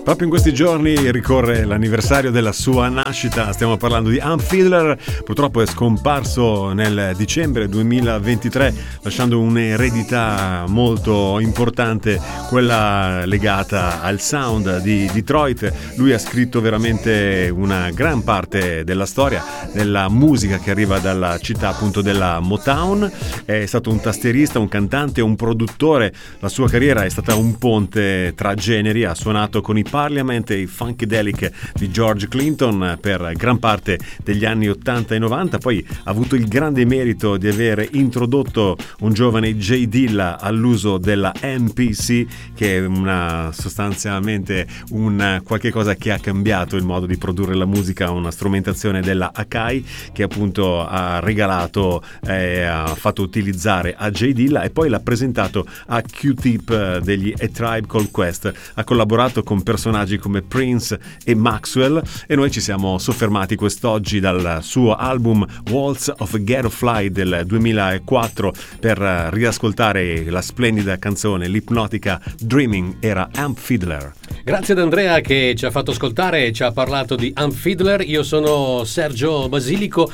Proprio in questi giorni ricorre l'anniversario della sua nascita, stiamo parlando di Amp Fiddler. Purtroppo è scomparso nel dicembre 2023 lasciando un'eredità molto importante, quella legata al sound di Detroit. Lui ha scritto veramente una gran parte della storia della musica che arriva dalla città appunto della Motown. È stato un tastierista, un cantante, un produttore. La sua carriera è stata un ponte tra generi, ha suonato con i Parliament e i Funkadelic di George Clinton per gran parte degli anni 80 e 90, poi ha avuto il grande merito di aver introdotto un giovane J Dilla all'uso della MPC, che è sostanzialmente un qualche cosa che ha cambiato il modo di produrre la musica, una strumentazione della Akai che appunto ha regalato ha fatto utilizzare a J Dilla e poi l'ha presentato a Q-Tip degli A Tribe Called Quest. Ha collaborato con personaggi come Prince e Maxwell e noi ci siamo soffermati quest'oggi dal suo album Waltz of a Ghetto Fly del 2004 per riascoltare la splendida canzone, l'ipnotica Dreaming. Era Amp Fiddler. Grazie ad Andrea che ci ha fatto ascoltare e ci ha parlato di Amp Fiddler. Io sono Sergio Basilico.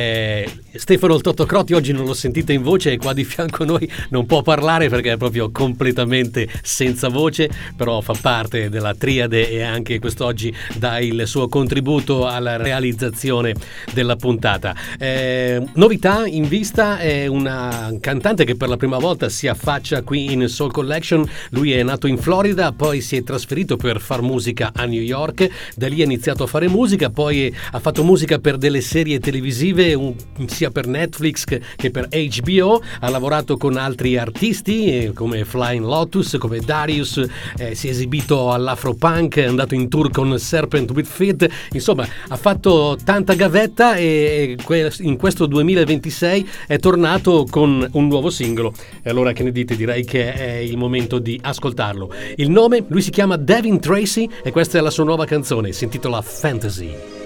Stefano il Tottocrotti oggi non lo sentite in voce, è qua di fianco a noi, non può parlare perché è proprio completamente senza voce, però fa parte della triade e anche quest'oggi dà il suo contributo alla realizzazione della puntata. Novità in vista, è una cantante che per la prima volta si affaccia qui in Soul Collection. Lui è nato in Florida, poi si è trasferito per far musica a New York, da lì ha iniziato a fare musica, poi ha fatto musica per delle serie televisive sia per Netflix che per HBO, ha lavorato con altri artisti come Flying Lotus, come Darius, si è esibito all'Afropunk, è andato in tour con Serpent with Feet, insomma ha fatto tanta gavetta e in questo 2026 è tornato con un nuovo singolo. E allora che ne dite? Direi che è il momento di ascoltarlo. Il nome, lui si chiama Devin Tracy e questa è la sua nuova canzone, si intitola Fantasy.